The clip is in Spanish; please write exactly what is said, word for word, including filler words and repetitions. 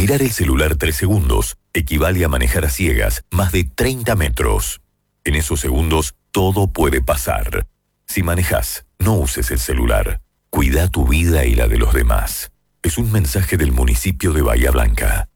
Mirar el celular tres segundos equivale a manejar a ciegas más de treinta metros. En esos segundos, todo puede pasar. Si manejas, no uses el celular. Cuida tu vida y la de los demás. Es un mensaje del municipio de Bahía Blanca.